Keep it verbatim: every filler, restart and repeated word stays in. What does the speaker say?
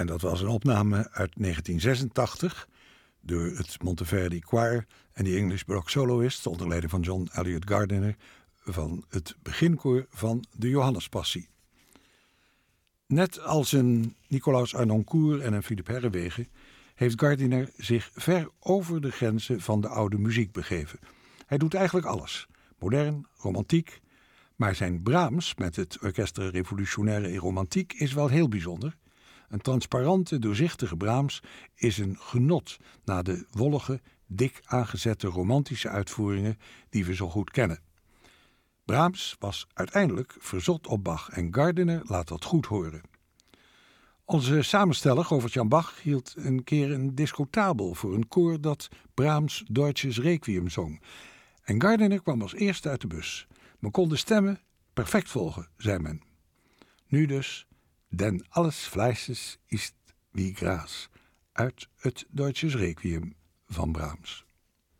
En dat was een opname uit negentien zesentachtig door het Monteverdi Choir en de English Baroque Soloists onder leiding van John Eliot Gardiner van het beginkoor van de Johannespassie. Net als een Nicolaus Harnoncourt en een Philippe Herreweghe heeft Gardiner zich ver over de grenzen van de oude muziek begeven. Hij doet eigenlijk alles, modern, romantiek, maar zijn Brahms met het Orchestre Revolutionaire et Romantique is wel heel bijzonder. Een transparante, doorzichtige Brahms is een genot na de wollige, dik aangezette romantische uitvoeringen die we zo goed kennen. Brahms was uiteindelijk verzot op Bach en Gardiner laat dat goed horen. Onze samensteller Govert-Jan Bach hield een keer een discotabel voor een koor dat Brahms' Deutsches Requiem zong. En Gardiner kwam als eerste uit de bus. Men kon de stemmen perfect volgen, zei men. Nu dus, denn alles Fleißes ist wie Gras, uit het Deutsches Requiem van Brahms.